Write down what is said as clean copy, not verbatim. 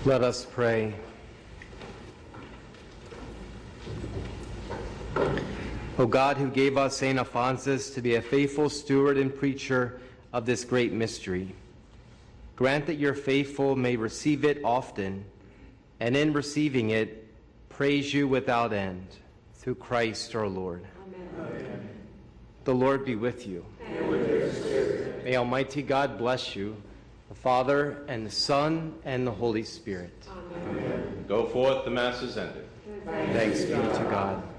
Let us pray. O God, who gave us St. Alphonsus to be a faithful steward and preacher of this great mystery, grant that your faithful may receive it often, and in receiving it, praise you without end. Through Christ our Lord. Amen. The Lord be with you. And with your spirit. May Almighty God bless you, the Father, and the Son, and the Holy Spirit. Amen. Go forth, the Mass is ended. Thanks be to God.